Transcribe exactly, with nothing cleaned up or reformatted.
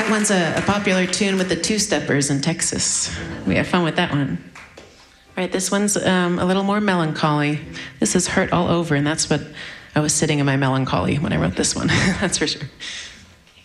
That one's a, a popular tune with the two-steppers in Texas. We have fun with that one. All right, this one's um, a little more melancholy. This is Hurt All Over, and that's what I was sitting in my melancholy when I wrote this one. That's for sure.